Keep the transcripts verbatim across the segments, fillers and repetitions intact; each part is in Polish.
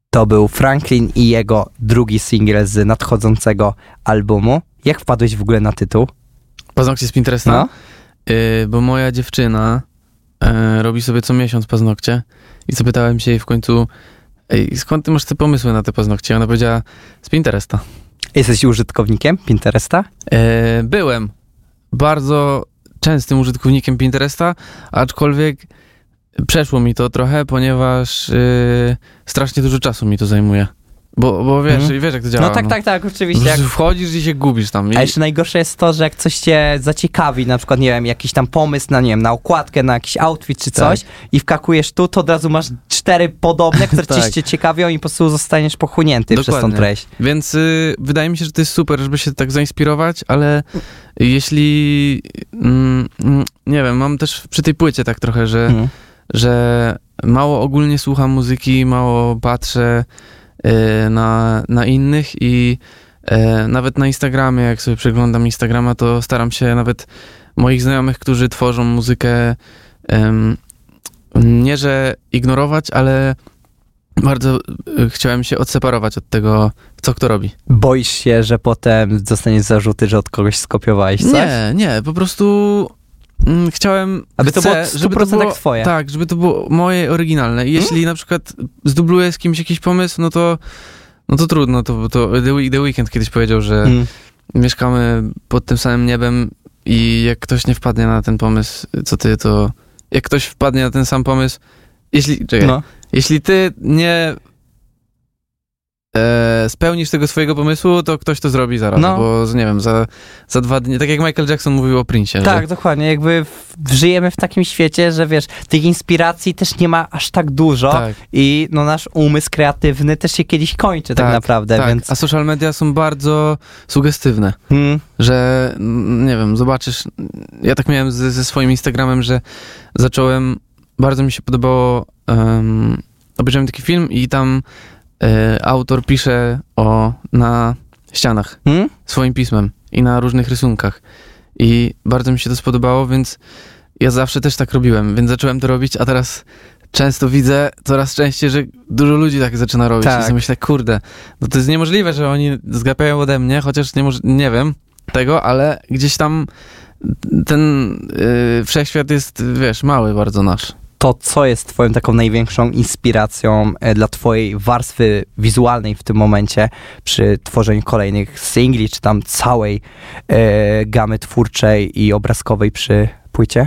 To był Franklin i jego drugi singiel z nadchodzącego albumu. Jak wpadłeś w ogóle na tytuł? Paznokcie z Pinteresta? No. Yy, bo moja dziewczyna yy, robi sobie co miesiąc paznokcie i zapytałem się jej w końcu, ej, skąd ty masz te pomysły na te paznokcie? Ona powiedziała, z Pinteresta. Jesteś użytkownikiem Pinteresta? Yy, byłem bardzo częstym użytkownikiem Pinteresta, aczkolwiek przeszło mi to trochę, ponieważ yy, strasznie dużo czasu mi to zajmuje. Bo, bo wiesz, Mhm. wiesz jak to działa. No tak, tak, tak, oczywiście. Jak... Wchodzisz i się gubisz tam. I... A jeszcze najgorsze jest to, że jak coś cię zaciekawi, na przykład, nie wiem, jakiś tam pomysł na, nie wiem, na okładkę, na jakiś outfit czy coś tak. i wkakujesz tu, to od razu masz cztery podobne, które tak. cię ciekawią i po prostu zostaniesz pochłonięty Dokładnie. przez tą treść. Więc y, wydaje mi się, że to jest super, żeby się tak zainspirować, ale jeśli mm, nie wiem, mam też przy tej płycie tak trochę, że, Mhm. że mało ogólnie słucham muzyki, mało patrzę y, na, na innych i y, nawet na Instagramie, jak sobie przeglądam Instagrama, to staram się nawet moich znajomych, którzy tworzą muzykę, ym, nie że ignorować, ale bardzo y, chciałem się odseparować od tego, co kto robi. Boisz się, że potem dostaniesz zarzuty, że od kogoś skopiowałeś coś? Nie, nie, po prostu mm, chciałem... Aby to chcę, było w stu żeby to procentach było, twoje. Tak, żeby to było moje oryginalne. I jeśli na przykład zdubluję z kimś jakiś pomysł, no to no to trudno. To, to The, The Weeknd kiedyś powiedział, że Mm. mieszkamy pod tym samym niebem i jak ktoś nie wpadnie na ten pomysł, co ty, to... Jak ktoś wpadnie na ten sam pomysł, jeśli... Czekaj, No. jeśli ty nie e, spełnisz tego swojego pomysłu, to ktoś to zrobi zaraz, No. bo nie wiem, za, za dwa dni, tak jak Michael Jackson mówił o Prince'ie. Tak, że, dokładnie. Jakby w, żyjemy w takim świecie, że wiesz, tych inspiracji też nie ma aż tak dużo tak, i no nasz umysł kreatywny też się kiedyś kończy tak, Tak, naprawdę, tak. więc... A social media są bardzo sugestywne, Hmm. że mm, nie wiem, zobaczysz, ja tak miałem ze, ze swoim Instagramem, że zacząłem, bardzo mi się podobało, um, obejrzałem taki film i tam e, autor pisze o, na ścianach Hmm? swoim pismem i na różnych rysunkach. I bardzo mi się to spodobało, więc ja zawsze też tak robiłem, więc zacząłem to robić, a teraz często widzę coraz częściej, że dużo ludzi tak zaczyna robić. Tak. I sobie myślę, kurde, no to jest niemożliwe, że oni zgapiają ode mnie, chociaż nie, moż- nie wiem tego, ale gdzieś tam ten yy, wszechświat jest, wiesz, mały bardzo nasz. To, co jest twoją taką największą inspiracją e, dla twojej warstwy wizualnej w tym momencie przy tworzeniu kolejnych singli, czy tam całej e, gamy twórczej i obrazkowej przy płycie?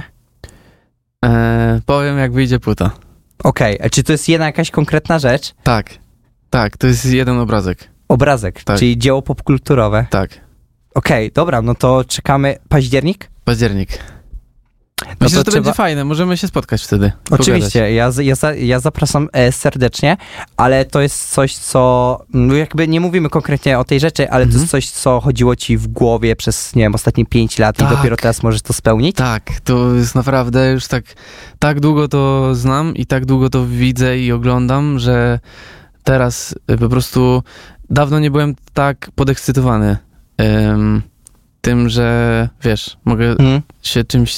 E, powiem, jak wyjdzie płyta. Okej, a czy to jest jedna jakaś konkretna rzecz? Tak, tak, to jest jeden obrazek. Obrazek, Tak. czyli dzieło popkulturowe. Tak, Okej, dobra, no to czekamy. Październik? październik. No Myślę, to że to trzeba- będzie fajne, możemy się spotkać wtedy. pogadać. Oczywiście, ja, z- ja, za- ja zapraszam e, serdecznie, ale to jest coś, co, no jakby nie mówimy konkretnie o tej rzeczy, ale to Mhm. jest coś, co chodziło ci w głowie przez, nie wiem, ostatnie pięć lat Tak. i dopiero teraz możesz to spełnić? Tak, to jest naprawdę już tak, tak długo to znam i tak długo to widzę i oglądam, że teraz y, po prostu dawno nie byłem tak podekscytowany em, tym, że wiesz, mogę Mhm. się czymś,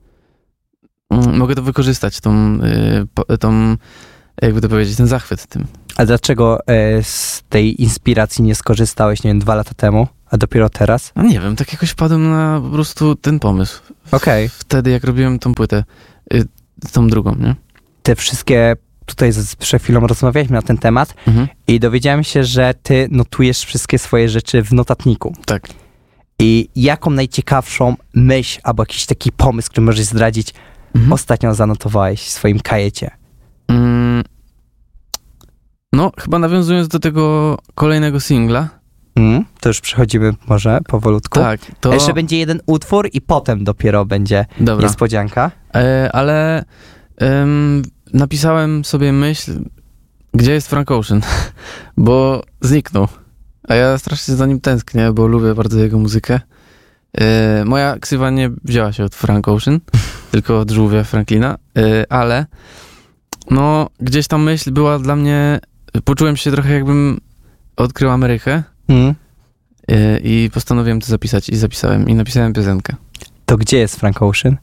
mm, mogę to wykorzystać, tą, y, po- tą, jakby to powiedzieć, ten zachwyt tym. A dlaczego e, z tej inspiracji nie skorzystałeś, nie wiem, dwa lata temu, a dopiero teraz? No nie wiem, tak jakoś wpadłem na po prostu ten pomysł. Okej. Wtedy, jak robiłem tą płytę, y, tą drugą, nie? Te wszystkie, tutaj z, przed chwilą rozmawialiśmy na ten temat Mhm. i dowiedziałem się, że ty notujesz wszystkie swoje rzeczy w notatniku. Tak. I jaką najciekawszą myśl albo jakiś taki pomysł, który możesz zdradzić, Mhm. ostatnio zanotowałeś w swoim kajecie? Mm, no, chyba nawiązując do tego kolejnego singla. Mm, to już przechodzimy może powolutku. Tak, to... Jeszcze będzie jeden utwór i potem dopiero będzie Dobra, niespodzianka. e, ale em, napisałem sobie myśl, gdzie jest Frank Ocean, bo zniknął. A ja strasznie za nim tęsknię, bo lubię bardzo jego muzykę. E, moja ksywa nie wzięła się od Frank Ocean, tylko od żółwia Franklina, e, ale no, gdzieś ta myśl była dla mnie, poczułem się trochę jakbym odkrył Amerykę. Mm. E, I postanowiłem to zapisać i zapisałem i napisałem piosenkę. To gdzie jest Frank Ocean?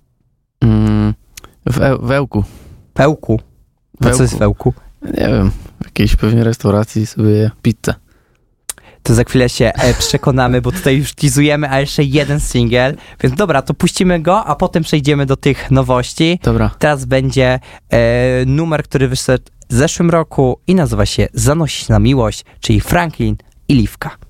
Mm, w, e- w Ełku. W Ełku. A W co jest w Ełku. Ełku? Nie wiem, w jakiejś pewnie restauracji sobie je pizzę. To za chwilę się e, przekonamy, bo tutaj już teasujemy, a jeszcze jeden singiel. Więc dobra, to puścimy go, a potem przejdziemy do tych nowości. Dobra. Teraz będzie e, numer, który wyszedł w zeszłym roku i nazywa się Zanosić na miłość, czyli Franklin i Liwka.